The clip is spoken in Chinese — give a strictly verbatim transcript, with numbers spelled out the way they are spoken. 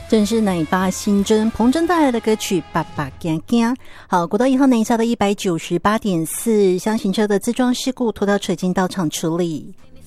正是奶爸新珍彭真带来的歌曲《爸爸惊惊》。好，国道一号南下的一百九十八点四厢型车的自撞事故，拖到车经到场处理。